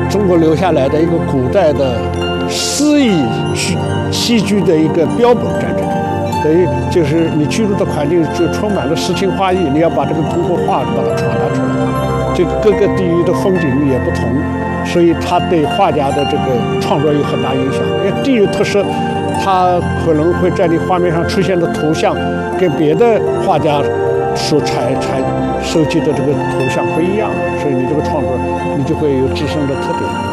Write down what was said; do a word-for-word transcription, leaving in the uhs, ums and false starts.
中国留下来的一个古代的诗意戏戏剧的一个标本在这里，等于就是你居住的环境就充满了诗情画意，你要把这个通过画把它传达出来。这个各个地域的风景也不同，所以它对画家的这个创作有很大影响。因为地域特色，它可能会在你画面上出现的图像跟别的画家所采采收集的这个图像不一样，所以你这个创作你就会有自身的特点。